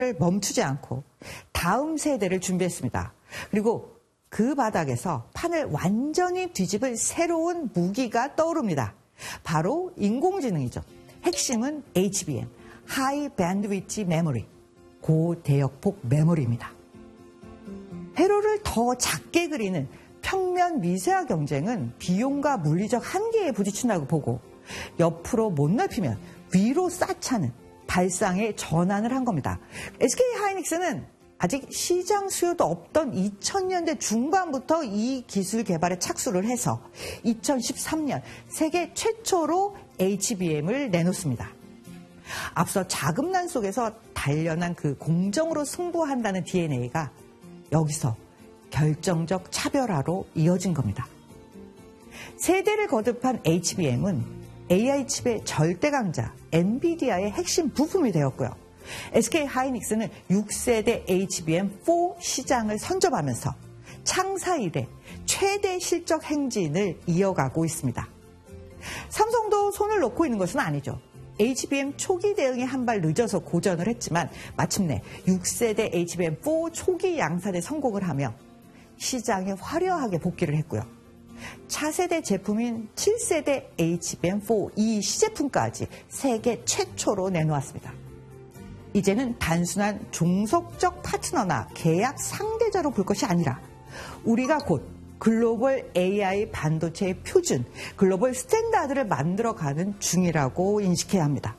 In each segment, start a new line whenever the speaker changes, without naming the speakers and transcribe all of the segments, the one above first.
멈추지 않고 다음 세대를 준비했습니다. 그리고 그 바닥에서 판을 완전히 뒤집을 새로운 무기가 떠오릅니다. 바로 인공지능이죠. 핵심은 HBM, High Bandwidth Memory, 고대역폭 메모리입니다. 회로를 더 작게 그리는 평면 미세화 경쟁은 비용과 물리적 한계에 부딪힌다고 보고 옆으로 못 넓히면 위로 쌓자는 발상의 전환을 한 겁니다. SK 하이닉스는 아직 시장 수요도 없던 2000년대 중반부터 이 기술 개발에 착수를 해서 2013년 세계 최초로 HBM을 내놓습니다. 앞서 자금난 속에서 단련한 그 공정으로 승부한다는 DNA가 여기서 결정적 차별화로 이어진 겁니다. 세대를 거듭한 HBM은 AI 칩의 절대 강자 엔비디아의 핵심 부품이 되었고요. SK 하이닉스는 6세대 HBM4 시장을 선점하면서 창사 이래 최대 실적 행진을 이어가고 있습니다. 삼성도 손을 놓고 있는 것은 아니죠. HBM 초기 대응이 한 발 늦어서 고전을 했지만 마침내 6세대 HBM4 초기 양산에 성공을 하며 시장에 화려하게 복귀를 했고요. 차세대 제품인 7세대 HBM4 이 시제품까지 세계 최초로 내놓았습니다. 이제는 단순한 종속적 파트너나 계약 상대자로 볼 것이 아니라 우리가 곧 글로벌 AI 반도체의 표준, 글로벌 스탠다드를 만들어가는 중이라고 인식해야 합니다.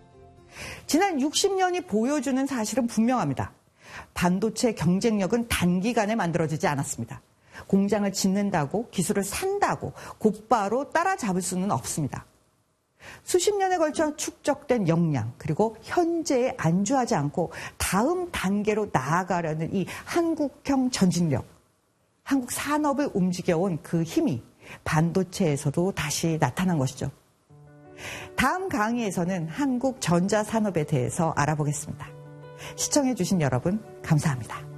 지난 60년이 보여주는 사실은 분명합니다. 반도체 경쟁력은 단기간에 만들어지지 않았습니다. 공장을 짓는다고 기술을 산다고 곧바로 따라잡을 수는 없습니다. 수십 년에 걸쳐 축적된 역량 그리고 현재에 안주하지 않고 다음 단계로 나아가려는 이 한국형 전진력, 한국 산업을 움직여온 그 힘이 반도체에서도 다시 나타난 것이죠. 다음 강의에서는 한국 전자산업에 대해서 알아보겠습니다. 시청해주신 여러분 감사합니다.